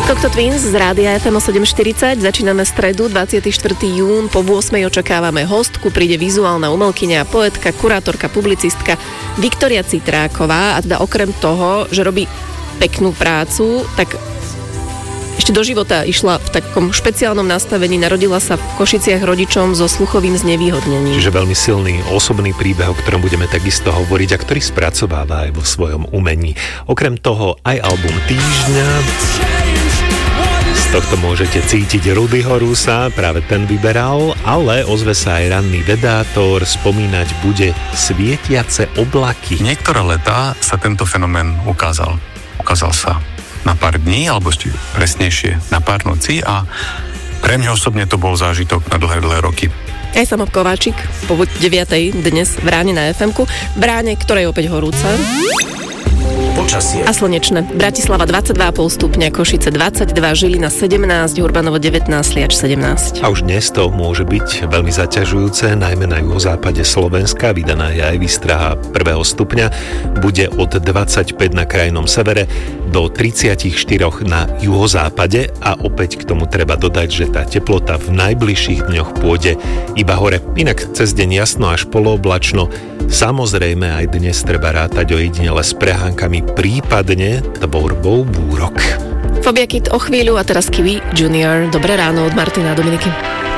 Cocteau Twins z Rádia FM 740. Začíname stredu, 24. jún. Po 8. očakávame hostku. Príde vizuálna umelkyňa, poetka, kurátorka, publicistka Viktória Citráková. A teda okrem toho, že robí peknú prácu, tak ešte do života išla v takom špeciálnom nastavení. Narodila sa v Košiciach rodičom so sluchovým znevýhodnením. Čiže veľmi silný osobný príbeh, o ktorom budeme takisto hovoriť a ktorý spracováva aj vo svojom umení. Okrem toho aj album týždňa. Z tohto môžete cítiť Rudyho Rusa, práve ten vyberal, ale ozve sa aj ranný vedátor, spomínať bude svietiace oblaky. Niektoré letá sa tento fenomén ukázal. Ukázal sa na pár dní, alebo ešte presnejšie na pár nocí a pre mňa osobne to bol zážitok na dlhé roky. Aj Samo Kováčik po 9. dnes v Bráne na FM-ku. Bráne, ktoré je opäť horúce. Počasie. A slnečné. Bratislava 22,5 stupňa, Košice 22, Žilina 17, Urbanovo 19, Sliač 17. A už dnes to môže byť veľmi zaťažujúce, najmä na juhozápade Slovenska. Vydaná je aj výstraha 1. stupňa. Bude od 25 na krajnom severe do 34 na juhozápade a opäť k tomu treba dodať, že tá teplota v najbližších dňoch pôjde iba hore. Inak cez deň jasno až polooblačno. Samozrejme aj dnes treba rátať ojedinele s prehánkami, prípadne tvorbou búrok. Fobia Kid o chvíľu a teraz Kiwi Junior. Dobré ráno od Martina a Dominiky.